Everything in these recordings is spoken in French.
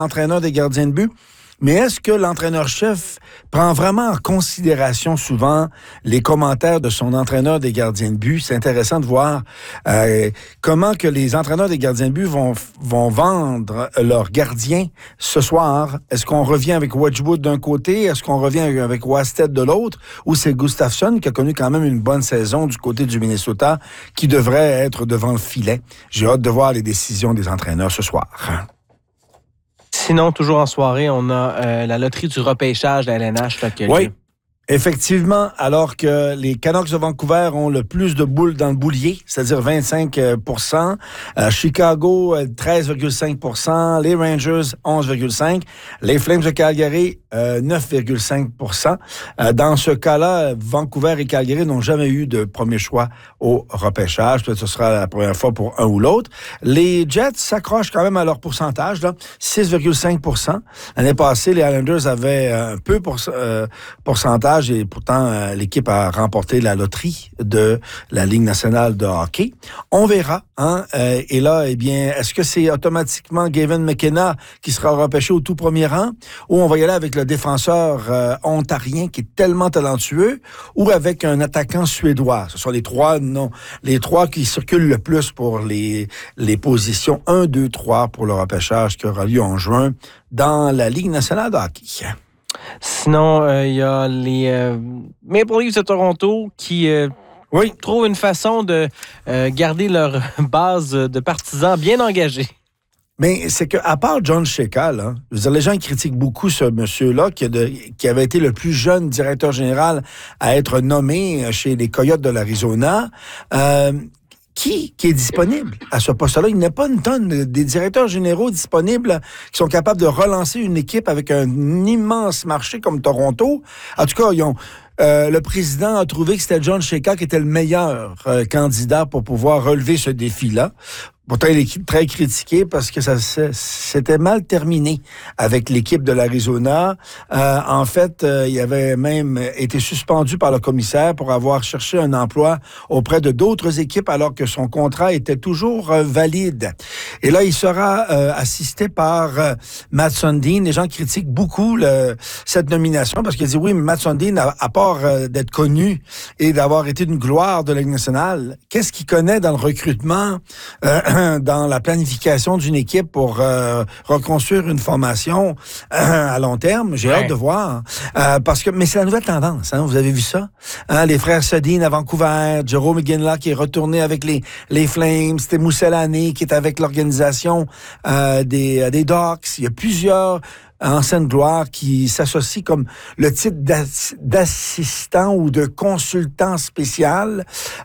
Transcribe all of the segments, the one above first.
entraîneur des gardiens de but. Mais est-ce que l'entraîneur-chef prend vraiment en considération souvent les commentaires de son entraîneur des gardiens de but? C'est intéressant de voir comment que les entraîneurs des gardiens de but vont vendre leurs gardiens ce soir. Est-ce qu'on revient avec Wedgwood d'un côté? Est-ce qu'on revient avec Wasted de l'autre? Ou c'est Gustafsson qui a connu quand même une bonne saison du côté du Minnesota qui devrait être devant le filet? J'ai hâte de voir les décisions des entraîneurs ce soir. Sinon, toujours en soirée, on a la loterie du repêchage de la LNH. Oui, effectivement, alors que les Canucks de Vancouver ont le plus de boules dans le boulier, c'est-à-dire 25%, Chicago, 13,5%, les Rangers, 11,5%, les Flames de Calgary, 9,5%. Dans ce cas-là, Vancouver et Calgary n'ont jamais eu de premier choix au repêchage. Peut-être que ce sera la première fois pour un ou l'autre. Les Jets s'accrochent quand même à leur pourcentage, là, 6,5%. L'année passée, les Islanders avaient un peu pourcentage et pourtant, l'équipe a remporté la loterie de la Ligue nationale de hockey. On verra. Hein? Et là, eh bien, est-ce que c'est automatiquement Gavin McKenna qui sera repêché au tout premier rang ou on va y aller avec le défenseur ontarien qui est tellement talentueux ou avec un attaquant suédois? Ce sont les trois qui circulent le plus pour les positions 1, 2, 3 pour le repêchage qui aura lieu en juin dans la Ligue nationale de hockey. Sinon, il y a les Maple Leafs de Toronto qui trouvent une façon de garder leur base de partisans bien engagés. Mais c'est qu'à part John Chayka, là, je veux dire, les gens critiquent beaucoup ce monsieur-là qui avait été le plus jeune directeur général à être nommé chez les Coyotes de l'Arizona. Qui est disponible à ce poste-là? Il n'y a pas une tonne des directeurs généraux disponibles qui sont capables de relancer une équipe avec un immense marché comme Toronto. En tout cas, le président a trouvé que c'était John Chayka qui était le meilleur candidat pour pouvoir relever ce défi-là. Pourtant, l'équipe très critiquée parce que ça s'était mal terminé avec l'équipe de l'Arizona. En fait, il avait même été suspendu par le commissaire pour avoir cherché un emploi auprès de d'autres équipes alors que son contrat était toujours valide. Et là, il sera assisté par Matt Sundin. Les gens critiquent beaucoup cette nomination parce qu'ils disent oui, mais Matt Sundin, à part d'être connu et d'avoir été une gloire de la Ligue nationale, qu'est-ce qu'il connaît dans le recrutement dans la planification d'une équipe pour reconstruire une formation à long terme? J'ai hâte de voir. Mais c'est la nouvelle tendance, hein, vous avez vu ça? Hein, les frères Sedin à Vancouver, Jerome McGinley qui est retourné avec les Flames, c'était Mousselani qui est avec l'organisation des Ducks. Il y a plusieurs ancienne gloire qui s'associe comme le titre d'assistant ou de consultant spécial.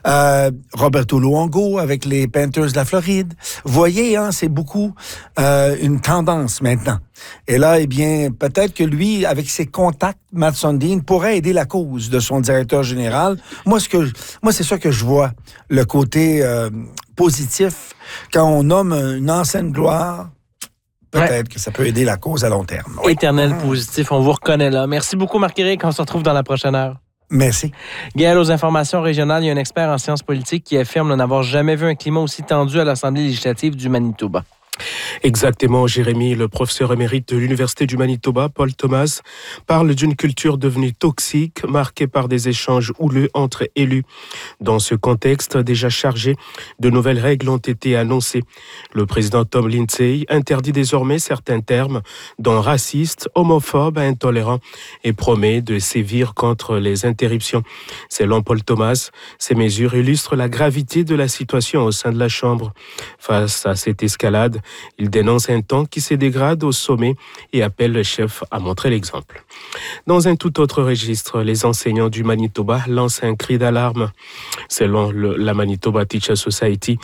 Roberto Luongo avec les Panthers de la Floride. Vous voyez, hein, c'est beaucoup une tendance maintenant. Et là, eh bien, peut-être que lui, avec ses contacts, Matt Sundin, pourrait aider la cause de son directeur général. Moi, c'est ça que je vois, le côté positif. Quand on nomme une ancienne gloire, peut-être que ça peut aider la cause à long terme. Oui. Éternel positif, on vous reconnaît là. Merci beaucoup, Marc-Éric. On se retrouve dans la prochaine heure. Merci. Gaël, aux informations régionales, il y a un expert en sciences politiques qui affirme n'avoir jamais vu un climat aussi tendu à l'Assemblée législative du Manitoba. Exactement, Jérémy. Le professeur émérite de l'Université du Manitoba, Paul Thomas, parle d'une culture devenue toxique, marquée par des échanges houleux entre élus. Dans ce contexte déjà chargé, de nouvelles règles ont été annoncées. Le président Tom Lindsay interdit désormais certains termes, dont raciste, homophobe, intolérant, et promet de sévir contre les interruptions. Selon Paul Thomas, ces mesures illustrent la gravité de la situation au sein de la Chambre. Face à cette escalade, il dénonce un ton qui se dégrade au sommet et appelle le chef à montrer l'exemple. Dans un tout autre registre, les enseignants du Manitoba lancent un cri d'alarme. Selon la Manitoba Teacher Society,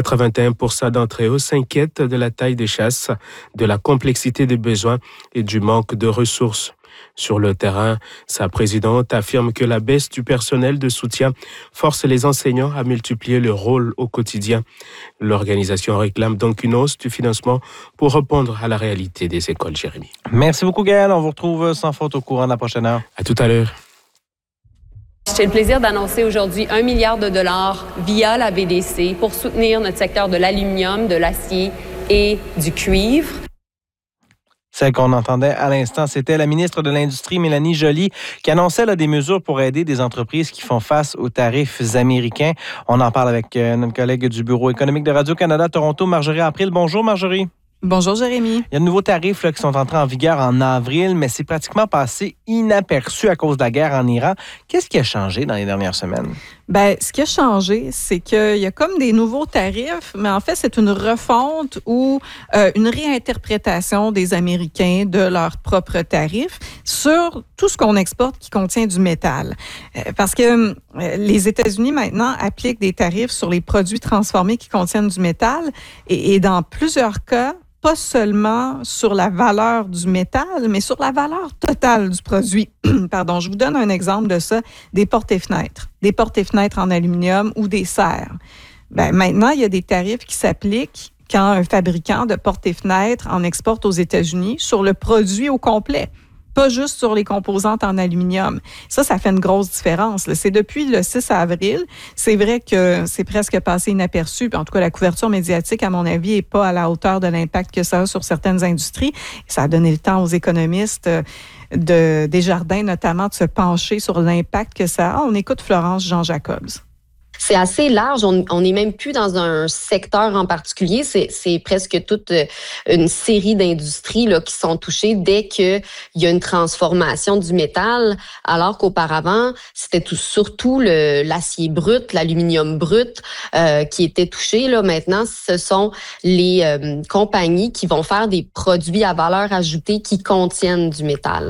81% d'entre eux s'inquiètent de la taille des chasses, de la complexité des besoins et du manque de ressources. Sur le terrain, sa présidente affirme que la baisse du personnel de soutien force les enseignants à multiplier leur rôle au quotidien. L'organisation réclame donc une hausse du financement pour répondre à la réalité des écoles, Jérémy. Merci beaucoup, Gaël. On vous retrouve sans faute au courant de la prochaine heure. À tout à l'heure. J'ai le plaisir d'annoncer aujourd'hui 1 milliard de dollars via la BDC pour soutenir notre secteur de l'aluminium, de l'acier et du cuivre. Celle qu'on entendait à l'instant, c'était la ministre de l'Industrie, Mélanie Joly, qui annonçait là, des mesures pour aider des entreprises qui font face aux tarifs américains. On en parle avec notre collègue du Bureau économique de Radio-Canada Toronto, Marjorie April. Bonjour, Marjorie. Bonjour, Jérémy. Il y a de nouveaux tarifs là, qui sont entrés en vigueur en avril, mais c'est pratiquement passé inaperçu à cause de la guerre en Iran. Qu'est-ce qui a changé dans les dernières semaines? Bien, ce qui a changé, c'est qu'il y a comme des nouveaux tarifs, mais en fait, c'est une refonte ou une réinterprétation des Américains de leurs propres tarifs sur tout ce qu'on exporte qui contient du métal. Parce que les États-Unis, maintenant, appliquent des tarifs sur les produits transformés qui contiennent du métal et dans plusieurs cas, pas seulement sur la valeur du métal, mais sur la valeur totale du produit. Pardon, je vous donne un exemple de ça, des portes et fenêtres. Des portes et fenêtres en aluminium ou des serres. Bien, maintenant, il y a des tarifs qui s'appliquent quand un fabricant de portes et fenêtres en exporte aux États-Unis sur le produit au complet, pas juste sur les composantes en aluminium. Ça fait une grosse différence. C'est depuis le 6 avril. C'est vrai que c'est presque passé inaperçu. En tout cas, la couverture médiatique, à mon avis, n'est pas à la hauteur de l'impact que ça a sur certaines industries. Ça a donné le temps aux économistes de Desjardins, notamment, de se pencher sur l'impact que ça a. On écoute Florence Jean-Jacobs. C'est assez large. On n'est même plus dans un secteur en particulier. C'est presque toute une série d'industries là, qui sont touchées dès qu'il y a une transformation du métal, alors qu'auparavant, c'était surtout l'acier brut, l'aluminium brut qui était touché. Là. Maintenant, ce sont les compagnies qui vont faire des produits à valeur ajoutée qui contiennent du métal.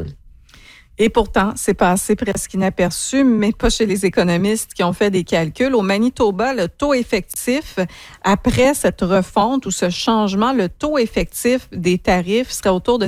Et pourtant, c'est passé presque inaperçu, mais pas chez les économistes qui ont fait des calculs. Au Manitoba, le taux effectif, après cette refonte ou ce changement, le taux effectif des tarifs serait autour de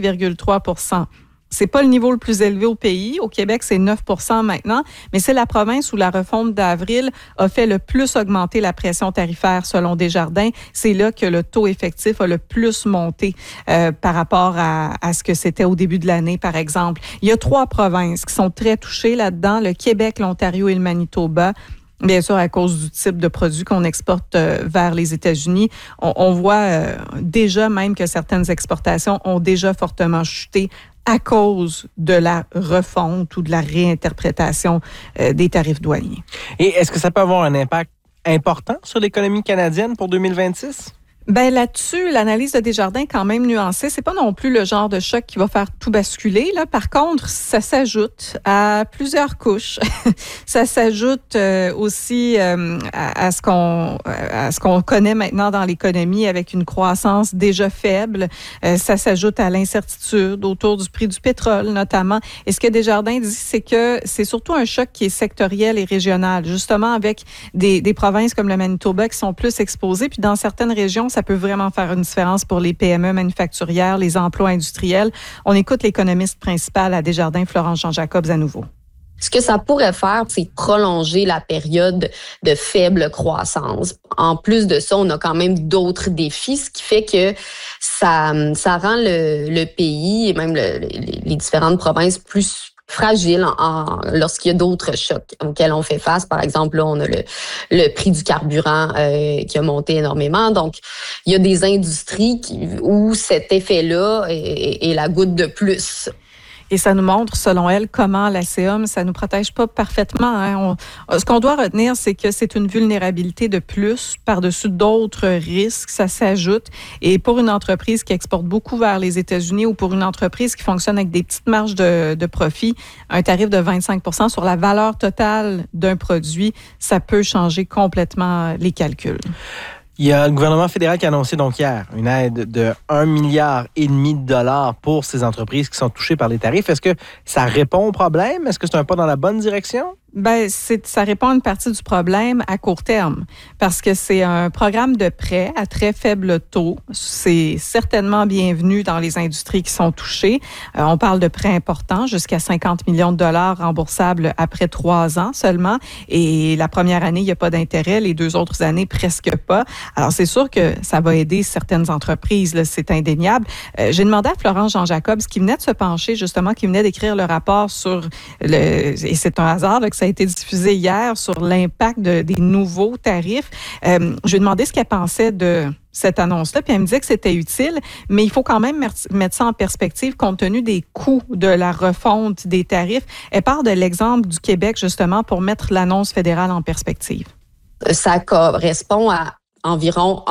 5,3 %. C'est pas le niveau le plus élevé au pays. Au Québec, c'est 9 % maintenant, mais c'est la province où la refonte d'avril a fait le plus augmenter la pression tarifaire, selon Desjardins. C'est là que le taux effectif a le plus monté par rapport à ce que c'était au début de l'année, par exemple. Il y a 3 provinces qui sont très touchées là-dedans, le Québec, l'Ontario et le Manitoba. Bien sûr, à cause du type de produit qu'on exporte vers les États-Unis. On voit déjà même que certaines exportations ont déjà fortement chuté à cause de la refonte ou de la réinterprétation des tarifs douaniers. Et est-ce que ça peut avoir un impact important sur l'économie canadienne pour 2026? Ben là-dessus, l'analyse de Desjardins est quand même nuancée. C'est pas non plus le genre de choc qui va faire tout basculer. Là. Par contre, ça s'ajoute à plusieurs couches. Ça s'ajoute aussi à ce qu'on connaît maintenant dans l'économie avec une croissance déjà faible. Ça s'ajoute à l'incertitude autour du prix du pétrole, notamment. Et ce que Desjardins dit, c'est que c'est surtout un choc qui est sectoriel et régional, justement avec des provinces comme le Manitoba qui sont plus exposées. Puis dans certaines régions, ça peut vraiment faire une différence pour les PME manufacturières, les emplois industriels. On écoute l'économiste principale à Desjardins, Florence Jean-Jacobs, à nouveau. Ce que ça pourrait faire, c'est prolonger la période de faible croissance. En plus de ça, on a quand même d'autres défis, ce qui fait que ça rend le pays et même les différentes provinces plus fragile lorsqu'il y a d'autres chocs auxquels on fait face. Par exemple, là, on a le prix du carburant qui a monté énormément. Donc, il y a des industries où cet effet-là est la goutte de plus. Et ça nous montre, selon elle, comment l'ACOM, ça nous protège pas parfaitement. Hein. Ce qu'on doit retenir, c'est que c'est une vulnérabilité de plus par-dessus d'autres risques. Ça s'ajoute. Et pour une entreprise qui exporte beaucoup vers les États-Unis ou pour une entreprise qui fonctionne avec des petites marges de profit, un tarif de 25 % sur la valeur totale d'un produit, ça peut changer complètement les calculs. Il y a le gouvernement fédéral qui a annoncé donc hier une aide de 1,5 milliard de $ pour ces entreprises qui sont touchées par les tarifs. Est-ce que ça répond au problème? Est-ce que c'est un pas dans la bonne direction? Ben, ça répond à une partie du problème à court terme parce que c'est un programme de prêt à très faible taux. C'est certainement bienvenu dans les industries qui sont touchées. On parle de prêts importants, jusqu'à 50 millions de $ remboursables après 3 ans seulement. Et la première année, il n'y a pas d'intérêt. Les 2 autres années, presque pas. Alors, c'est sûr que ça va aider certaines entreprises. Là, c'est indéniable. J'ai demandé à Florence Jean-Jacobs, qui venait de se pencher, justement, qui venait d'écrire le rapport sur et c'est un hasard là, que Ça a été diffusé hier sur l'impact des nouveaux tarifs. Je lui ai demandé ce qu'elle pensait de cette annonce-là, puis elle me disait que c'était utile, mais il faut quand même mettre ça en perspective compte tenu des coûts de la refonte des tarifs. Elle part de l'exemple du Québec, justement, pour mettre l'annonce fédérale en perspective. Ça correspond à environ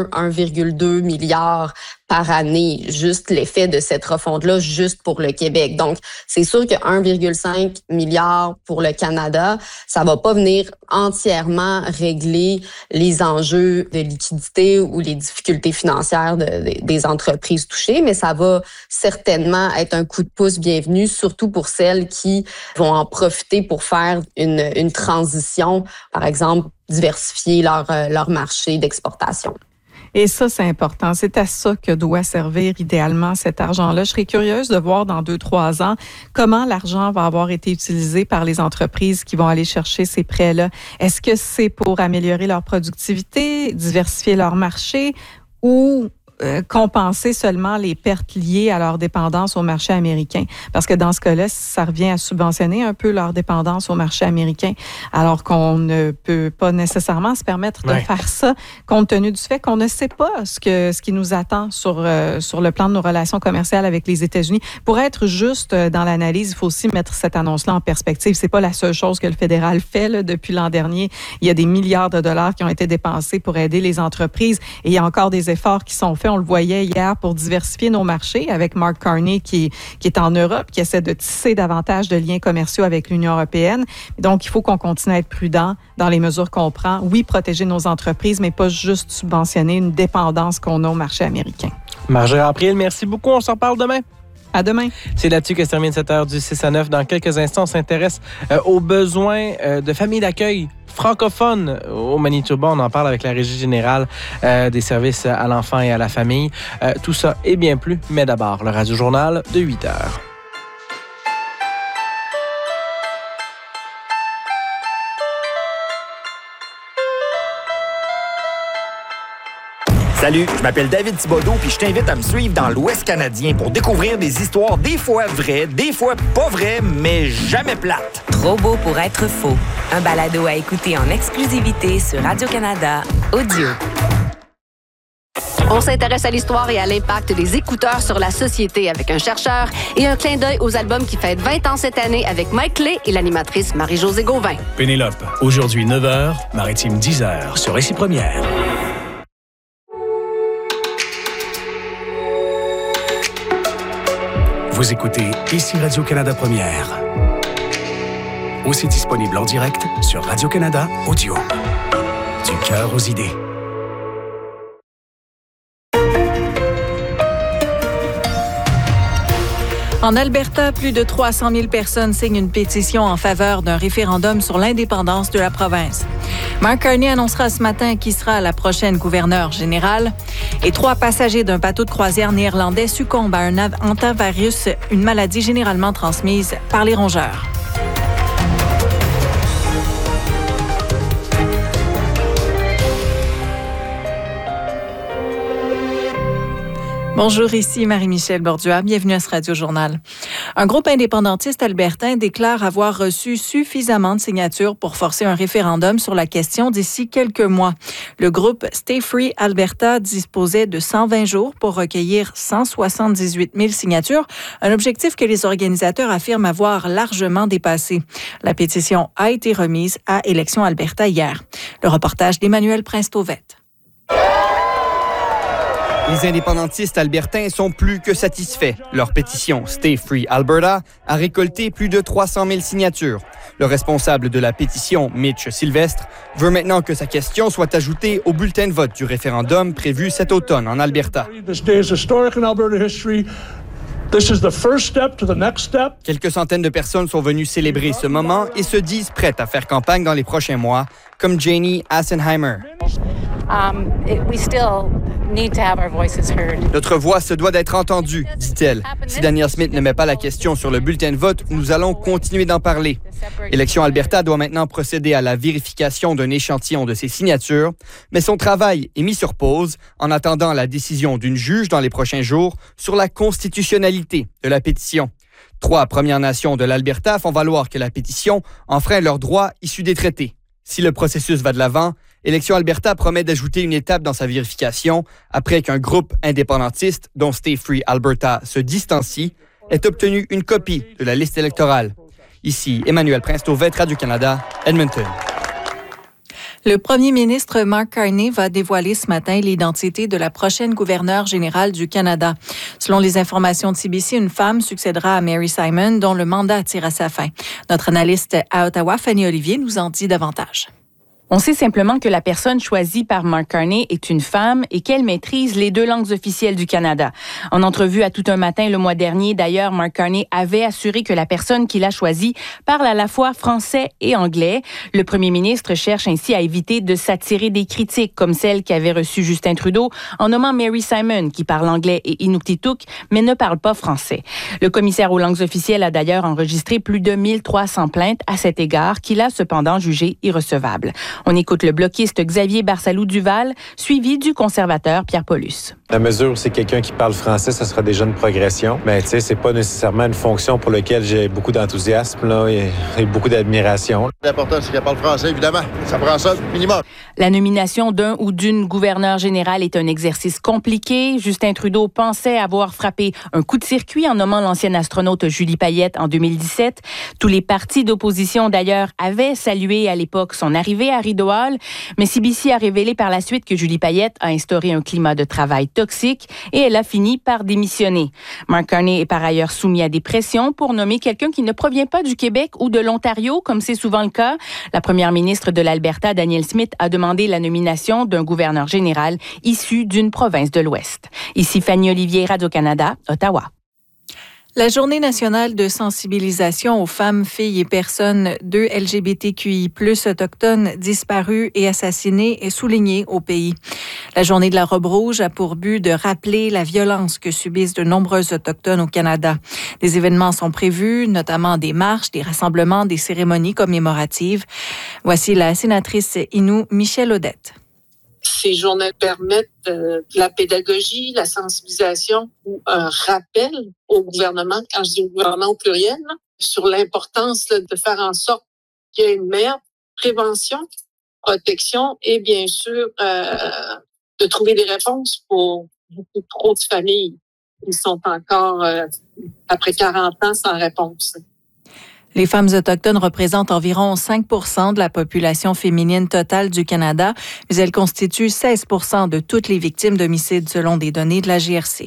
1,2 milliard par année, juste l'effet de cette refonte-là, juste pour le Québec. Donc, c'est sûr que 1,5 milliard pour le Canada, ça va pas venir entièrement régler les enjeux de liquidité ou les difficultés financières des entreprises touchées, mais ça va certainement être un coup de pouce bienvenu, surtout pour celles qui vont en profiter pour faire une transition, par exemple, diversifier leur marché d'exportation. Et ça, c'est important. C'est à ça que doit servir idéalement cet argent-là. Je serais curieuse de voir dans 2-3 ans comment l'argent va avoir été utilisé par les entreprises qui vont aller chercher ces prêts-là. Est-ce que c'est pour améliorer leur productivité, diversifier leur marché ou compenser seulement les pertes liées à leur dépendance au marché américain? Parce que dans ce cas-là, ça revient à subventionner un peu leur dépendance au marché américain, alors qu'on ne peut pas nécessairement se permettre de faire ça, compte tenu du fait qu'on ne sait pas ce qui nous attend sur le plan de nos relations commerciales avec les États-Unis. Pour être juste dans l'analyse, il faut aussi mettre cette annonce-là en perspective. C'est pas la seule chose que le fédéral fait là, depuis l'an dernier. Il y a des milliards de dollars qui ont été dépensés pour aider les entreprises et il y a encore des efforts qui sont faits. On le voyait hier pour diversifier nos marchés avec Mark Carney qui est en Europe, qui essaie de tisser davantage de liens commerciaux avec l'Union européenne. Donc, il faut qu'on continue à être prudent dans les mesures qu'on prend. Oui, protéger nos entreprises, mais pas juste subventionner une dépendance qu'on a au marché américain. Marjorie April, merci beaucoup. On s'en parle demain. À demain. C'est là-dessus que se termine cette heure du 6 à 9. Dans quelques instants, on s'intéresse aux besoins de familles d'accueil francophones au Manitoba. On en parle avec la Régie générale des services à l'enfant et à la famille. Tout ça et bien plus. Mais d'abord, le Radio-Journal de 8 heures. Salut, je m'appelle David Thibodeau puis je t'invite à me suivre dans l'Ouest canadien pour découvrir des histoires des fois vraies, des fois pas vraies, mais jamais plates. Trop beau pour être faux. Un balado à écouter en exclusivité sur Radio-Canada Audio. On s'intéresse à l'histoire et à l'impact des écouteurs sur la société avec un chercheur et un clin d'œil aux albums qui fêtent 20 ans cette année avec Mike Clay et l'animatrice Marie-Josée Gauvin. Pénélope, aujourd'hui 9h, Maritime 10h sur Récit Première. Vous écoutez ici Radio-Canada Première. Aussi disponible en direct sur Radio-Canada Audio. Du cœur aux idées. En Alberta, plus de 300 000 personnes signent une pétition en faveur d'un référendum sur l'indépendance de la province. Mark Carney annoncera ce matin qui sera la prochaine gouverneure générale. Et 3 passagers d'un bateau de croisière néerlandais succombent à un hantavirus, une maladie généralement transmise par les rongeurs. Bonjour, ici Marie-Michel Borduas. Bienvenue à ce Radio-Journal. Un groupe indépendantiste albertain déclare avoir reçu suffisamment de signatures pour forcer un référendum sur la question d'ici quelques mois. Le groupe Stay Free Alberta disposait de 120 jours pour recueillir 178 000 signatures, un objectif que les organisateurs affirment avoir largement dépassé. La pétition a été remise à Élections Alberta hier. Le reportage d'Emmanuel Prince-Tauvette. Les indépendantistes albertains sont plus que satisfaits. Leur pétition Stay Free Alberta a récolté plus de 300 000 signatures. Le responsable de la pétition, Mitch Sylvestre, veut maintenant que sa question soit ajoutée au bulletin de vote du référendum prévu cet automne en Alberta. Quelques centaines de personnes sont venues célébrer ce moment et se disent prêtes à faire campagne dans les prochains mois, comme Janie Assenheimer. Notre voix se doit d'être entendue, dit-elle. Si Danielle Smith ne met pas la question sur le bulletin de vote, nous allons continuer d'en parler. Élections Alberta doit maintenant procéder à la vérification d'un échantillon de ses signatures, mais son travail est mis sur pause en attendant la décision d'une juge dans les prochains jours sur la constitutionnalité de la pétition. 3 Premières Nations de l'Alberta font valoir que la pétition enfreint leurs droits issus des traités. Si le processus va de l'avant, Élections Alberta promet d'ajouter une étape dans sa vérification après qu'un groupe indépendantiste, dont Stay Free Alberta se distancie, ait obtenu une copie de la liste électorale. Ici, Emmanuel Prince-Tauvette, Radio-Canada, Edmonton. Le premier ministre Mark Carney va dévoiler ce matin l'identité de la prochaine gouverneure générale du Canada. Selon les informations de CBC, une femme succédera à Mary Simon, dont le mandat tire à sa fin. Notre analyste à Ottawa, Fanny Olivier, nous en dit davantage. On sait simplement que la personne choisie par Mark Carney est une femme et qu'elle maîtrise les 2 langues officielles du Canada. En entrevue à Tout un matin le mois dernier, d'ailleurs, Mark Carney avait assuré que la personne qu'il a choisie parle à la fois français et anglais. Le premier ministre cherche ainsi à éviter de s'attirer des critiques comme celle qu'avait reçue Justin Trudeau en nommant Mary Simon, qui parle anglais et inuktitut, mais ne parle pas français. Le commissaire aux langues officielles a d'ailleurs enregistré plus de 1300 plaintes à cet égard, qu'il a cependant jugé irrecevable. On écoute le bloquiste Xavier Barsalou-Duval, suivi du conservateur Pierre Paulus. La mesure où c'est quelqu'un qui parle français, ça sera déjà une progression. Mais tu sais, c'est pas nécessairement une fonction pour laquelle j'ai beaucoup d'enthousiasme là, et beaucoup d'admiration. L'important, c'est qu'elle parle français, évidemment. Ça prend ça minimum. La nomination d'un ou d'une gouverneure générale est un exercice compliqué. Justin Trudeau pensait avoir frappé un coup de circuit en nommant l'ancienne astronaute Julie Payette en 2017. Tous les partis d'opposition, d'ailleurs, avaient salué à l'époque son arrivée à Rideau Hall, mais CBC a révélé par la suite que Julie Payette a instauré un climat de travail toxique et elle a fini par démissionner. Mark Carney est par ailleurs soumis à des pressions pour nommer quelqu'un qui ne provient pas du Québec ou de l'Ontario, comme c'est souvent le cas. La première ministre de l'Alberta, Danielle Smith, a demandé la nomination d'un gouverneur général issu d'une province de l'Ouest. Ici Fanny Olivier, Radio-Canada, Ottawa. La Journée nationale de sensibilisation aux femmes, filles et personnes de LGBTQI+, autochtones disparues et assassinées est soulignée au pays. La Journée de la robe rouge a pour but de rappeler la violence que subissent de nombreux autochtones au Canada. Des événements sont prévus, notamment des marches, des rassemblements, des cérémonies commémoratives. Voici la sénatrice Innu Michèle Audette. Ces journées permettent de la pédagogie, la sensibilisation ou un rappel au gouvernement, quand je dis au gouvernement au pluriel, là, sur l'importance là, de faire en sorte qu'il y ait une meilleure prévention, protection et bien sûr de trouver des réponses pour beaucoup trop de familles qui sont encore, après 40 ans, sans réponse. Les femmes autochtones représentent environ 5 % de la population féminine totale du Canada, mais elles constituent 16 % de toutes les victimes d'homicides selon des données de la GRC.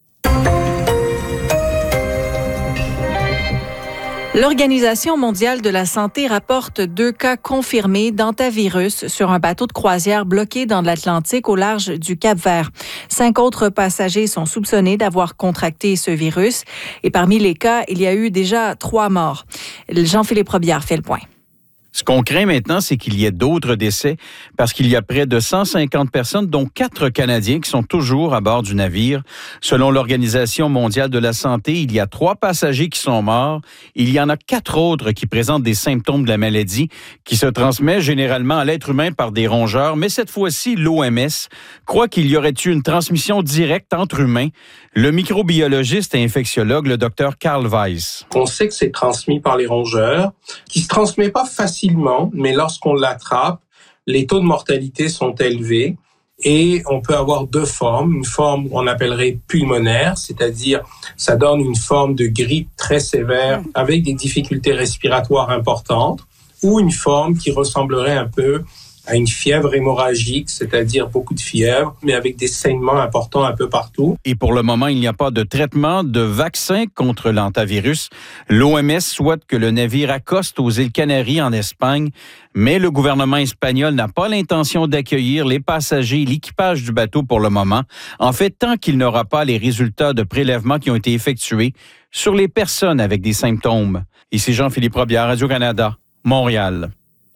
L'Organisation mondiale de la santé rapporte 2 cas confirmés d'hantavirus sur un bateau de croisière bloqué dans l'Atlantique au large du Cap-Vert. 5 autres passagers sont soupçonnés d'avoir contracté ce virus et parmi les cas, il y a eu déjà 3 morts. Jean-Philippe Robillard fait le point. Ce qu'on craint maintenant, c'est qu'il y ait d'autres décès parce qu'il y a près de 150 personnes, dont 4 Canadiens qui sont toujours à bord du navire. Selon l'Organisation mondiale de la santé, il y a 3 passagers qui sont morts. Il y en a 4 autres qui présentent des symptômes de la maladie qui se transmet généralement à l'être humain par des rongeurs. Mais cette fois-ci, l'OMS croit qu'il y aurait eu une transmission directe entre humains. Le microbiologiste et infectiologue, le Dr Carl Weiss. On sait que c'est transmis par les rongeurs, qui se transmet pas facilement, mais lorsqu'on l'attrape, les taux de mortalité sont élevés et on peut avoir 2 formes. Une forme qu'on appellerait pulmonaire, c'est-à-dire ça donne une forme de grippe très sévère avec des difficultés respiratoires importantes, ou une forme qui ressemblerait un peu à une fièvre hémorragique, c'est-à-dire beaucoup de fièvre, mais avec des saignements importants un peu partout. Et pour le moment, il n'y a pas de traitement, de vaccin contre l'hantavirus. L'OMS souhaite que le navire accoste aux îles Canaries en Espagne, mais le gouvernement espagnol n'a pas l'intention d'accueillir les passagers et l'équipage du bateau pour le moment. En fait, tant qu'il n'aura pas les résultats de prélèvements qui ont été effectués sur les personnes avec des symptômes. Ici Jean-Philippe Robillard, Radio-Canada, Montréal.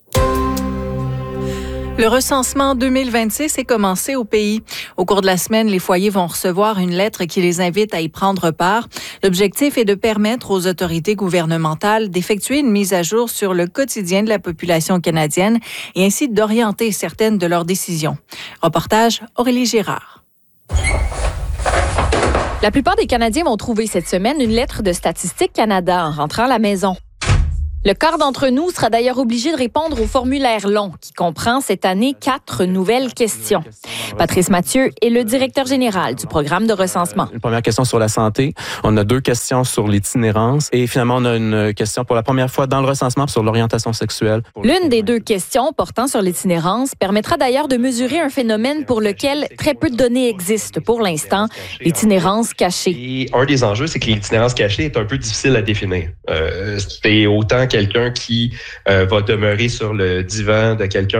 Le recensement 2026 est commencé au pays. Au cours de la semaine, les foyers vont recevoir une lettre qui les invite à y prendre part. L'objectif est de permettre aux autorités gouvernementales d'effectuer une mise à jour sur le quotidien de la population canadienne et ainsi d'orienter certaines de leurs décisions. Reportage Aurélie Girard. La plupart des Canadiens vont trouver cette semaine une lettre de Statistique Canada en rentrant à la maison. Le quart d'entre nous sera d'ailleurs obligé de répondre au formulaire long qui comprend cette année 4 nouvelles questions. Patrice Mathieu est le directeur général du programme de recensement. Une première question sur la santé. On a 2 questions sur l'itinérance et finalement, on a une question pour la première fois dans le recensement sur l'orientation sexuelle. L'une des 2 questions portant sur l'itinérance permettra d'ailleurs de mesurer un phénomène pour lequel très peu de données existent pour l'instant, l'itinérance cachée. Et un des enjeux, c'est que l'itinérance cachée est un peu difficile à définir. C'est autant quelqu'un qui va demeurer sur le divan de quelqu'un